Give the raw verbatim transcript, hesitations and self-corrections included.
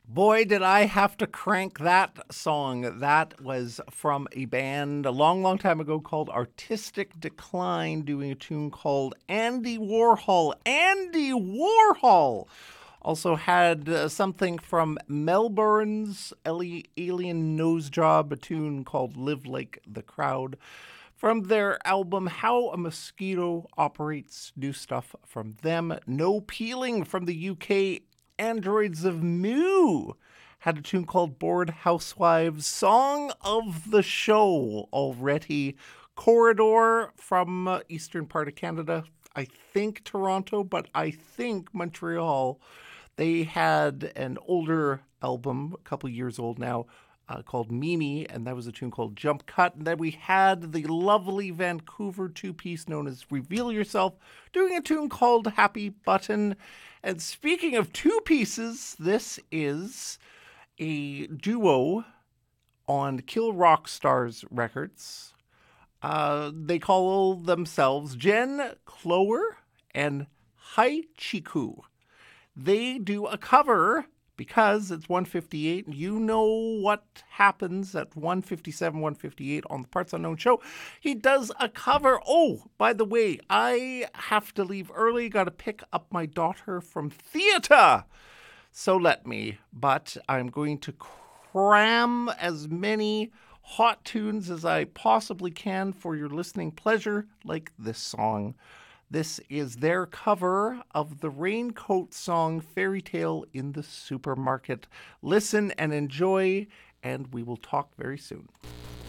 Boy, did I have to crank that song. That was from a band a long, long time ago called Artistic Decline, doing a tune called Andy Warhol. Andy Warhol also had uh, something from Melbourne's Eli- Alien Nose Job, a tune called Live Like the Crowd. From their album How a Mosquito Operates, new stuff from them. No Peeling from the U K. Androids of Moo had a tune called Bored Housewives. Song of the Show already. Corridor from uh, eastern part of Canada. I think Toronto, but I think Montreal. They had an older album, a couple years old now, uh, called Mimi, and that was a tune called Jump Cut. And then we had the lovely Vancouver two-piece known as Reveal Yourself, doing a tune called Happy Button. And speaking of two pieces, this is a duo on Kill Rock Stars Records. Uh, they call themselves Jen Clower and Hai Chiku. They do a cover because it's one fifty-eight. And you know what happens at one fifty-seven, one fifty-eight on the Parts Unknown show. He does a cover. Oh, by the way, I have to leave early. Got to pick up my daughter from theater. So let me. But I'm going to cram as many hot tunes as I possibly can for your listening pleasure, like this song. This is their cover of the Raincoat song Fairy Tale in the Supermarket. Listen and enjoy, and we will talk very soon.